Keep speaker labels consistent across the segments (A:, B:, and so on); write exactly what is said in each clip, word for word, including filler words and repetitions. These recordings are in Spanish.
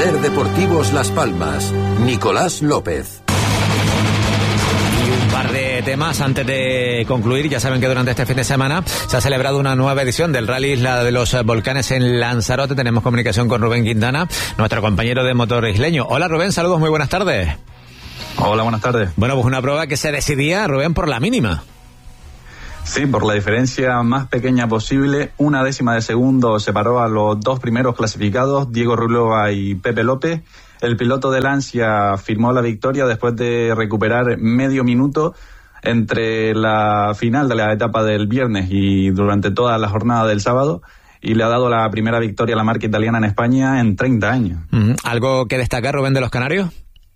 A: Ser Deportivos Las Palmas, Nicolás López.
B: Un par de temas antes de concluir. Ya saben que durante este fin de semana se ha celebrado una nueva edición del Rally Isla de los Volcanes en Lanzarote. Tenemos comunicación con Rubén Quintana, nuestro compañero de motor isleño. Hola Rubén, saludos, muy buenas tardes.
C: Hola, buenas tardes.
B: Bueno, pues una prueba que se decidía, Rubén, por la mínima.
C: Sí, por la diferencia más pequeña posible. Una décima de segundo separó a los dos primeros clasificados, Diego Rulova y Pepe López. El piloto de Lancia firmó la victoria después de recuperar medio minuto entre la final de la etapa del viernes y durante toda la jornada del sábado, y le ha dado la primera victoria a la marca italiana en España en treinta años.
B: Mm, ¿Algo que destacar, Rubén, de los canarios?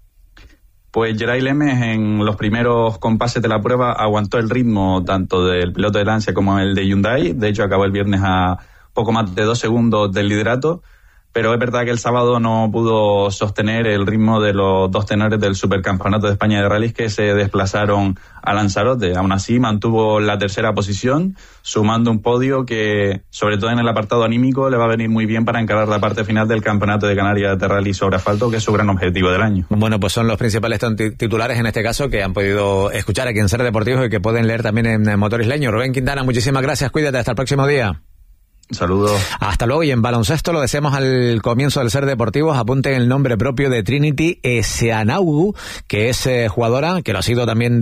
C: Pues Geray Lemes en los primeros compases de la prueba aguantó el ritmo tanto del piloto de Lancia como el de Hyundai. De hecho, acabó el viernes a poco más de dos segundos del liderato. Pero es verdad que el sábado no pudo sostener el ritmo de los dos tenores del Supercampeonato de España de Rallys que se desplazaron a Lanzarote. Aún así mantuvo la tercera posición, sumando un podio que, sobre todo en el apartado anímico, le va a venir muy bien para encarar la parte final del Campeonato de Canarias de Rally sobre asfalto, que es su gran objetivo del año.
B: Bueno, pues son los principales titulares en este caso que han podido escuchar aquí en Ser Deportivos y que pueden leer también en Motor Isleño. Rubén Quintana, muchísimas gracias, cuídate, hasta el próximo día.
C: Saludos.
B: Hasta luego. Y en baloncesto lo deseamos al comienzo del Ser Deportivos. Apunten el nombre propio de Trinity Eseanaugu, que es eh, jugadora, que lo ha sido también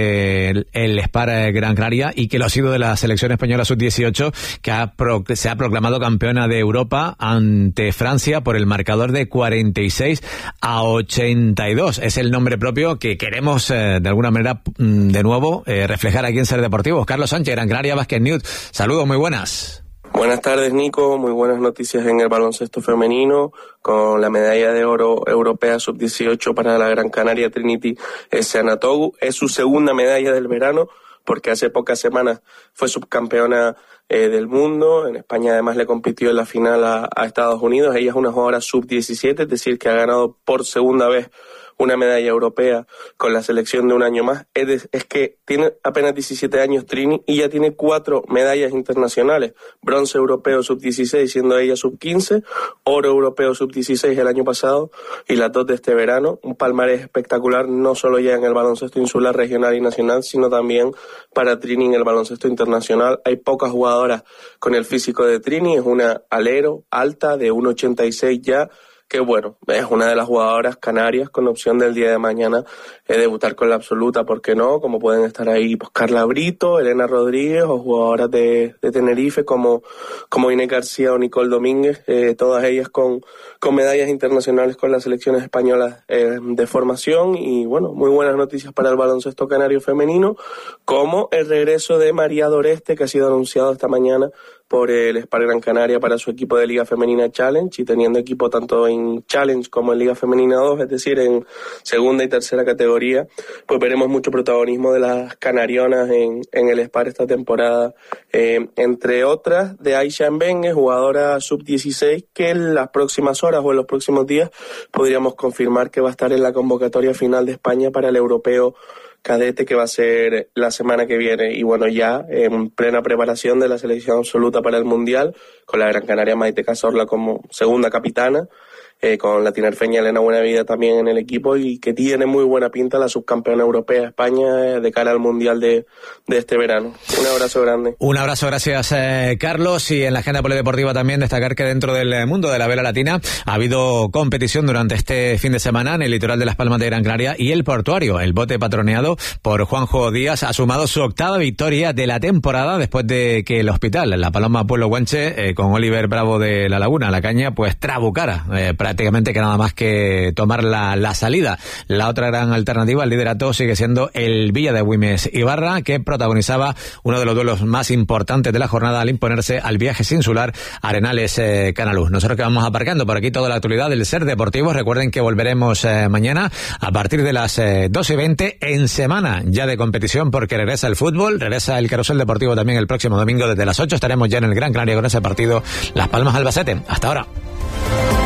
B: del el Spar Gran Canaria y que lo ha sido de la selección española sub dieciocho, que ha pro, se ha proclamado campeona de Europa ante Francia por el marcador de cuarenta y seis a ochenta y dos. Es el nombre propio que queremos eh, de alguna manera de nuevo eh, reflejar aquí en Ser Deportivos. Carlos Sánchez, Gran Canaria Basket News. Saludos, muy buenas.
D: Buenas tardes, Nico. Muy buenas noticias en el baloncesto femenino, con la medalla de oro europea sub dieciocho para la Gran Canaria Trinity Eseanaugu. Es su segunda medalla del verano, porque hace pocas semanas fue subcampeona eh, del mundo. En España además le compitió en la final a, a Estados Unidos. Ella es una jugadora sub diecisiete, es decir, que ha ganado por segunda vez una medalla europea con la selección de un año más. Es, de, es que tiene apenas diecisiete años Trini y ya tiene cuatro medallas internacionales. Bronce europeo sub dieciséis, siendo ella sub quince, oro europeo sub dieciséis el año pasado y las dos de este verano. Un palmarés espectacular, no solo ya en el baloncesto insular, regional y nacional, sino también para Trini en el baloncesto internacional. Hay pocas jugadoras con el físico de Trini, es una alero alta de uno ochenta y seis ya, que bueno, es una de las jugadoras canarias con opción del día de mañana eh, debutar con la absoluta, ¿por qué no? Como pueden estar ahí pues Carla Brito, Elena Rodríguez o jugadoras de, de Tenerife como, como Inés García o Nicole Domínguez, eh, todas ellas con, con medallas internacionales con las selecciones españolas eh, de formación. Y bueno, muy buenas noticias para el baloncesto canario femenino, como el regreso de María Doreste, que ha sido anunciado esta mañana por el Spar Gran Canaria para su equipo de Liga Femenina Challenge, y teniendo equipo tanto en Challenge como en Liga Femenina dos, es decir, en segunda y tercera categoría, pues veremos mucho protagonismo de las canarionas en, en el Spar esta temporada, eh, entre otras de Aisha Mbengue, jugadora sub dieciséis, que en las próximas horas o en los próximos días podríamos confirmar que va a estar en la convocatoria final de España para el europeo cadete, que va a ser la semana que viene. Y bueno, ya en plena preparación de la selección absoluta para el Mundial, con la Gran Canaria Maite Cazorla como segunda capitana, eh, con la tinerfeña Elena Buenavida también en el equipo, y que tiene muy buena pinta la subcampeona europea de España eh, de cara al Mundial de, de este verano. Un abrazo grande.
B: Un abrazo, gracias eh, Carlos. Y en la agenda polideportiva también destacar que dentro del mundo de la vela latina ha habido competición durante este fin de semana en el litoral de Las Palmas de Gran Canaria, y el portuario, el bote patroneado por Juanjo Díaz, ha sumado su octava victoria de la temporada después de que el hospital, la Paloma Pueblo Guanche, eh, con Oliver Bravo de La Laguna, la caña, pues trabucara eh, prácticamente que nada más que tomar la, la salida. La otra gran alternativa al liderato sigue siendo el Villa de Güimes Ibarra, que protagonizaba uno de los duelos más importantes de la jornada al imponerse al Viajes Insular Arenales eh, Canaluz. Nosotros que vamos aparcando por aquí toda la actualidad del Ser Deportivo. Recuerden que volveremos eh, mañana a partir de las eh, dos y veinte en semana ya de competición, porque regresa el fútbol, regresa el carrusel deportivo también el próximo domingo desde las ocho. Estaremos ya en el Gran Canaria con ese partido Las Palmas Albacete. Hasta ahora.